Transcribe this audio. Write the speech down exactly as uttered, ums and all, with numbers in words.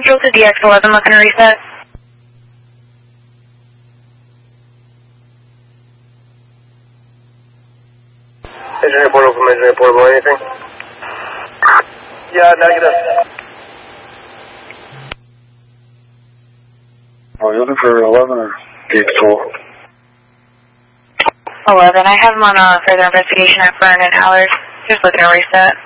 Central to D X eleven, looking to reset. Engine report open, engine report, will anything? Yeah, negative. Oh, you looking for eleven or D X twelve? eleven, I have him on uh, further investigation at Vernon Allard. Just looking to reset.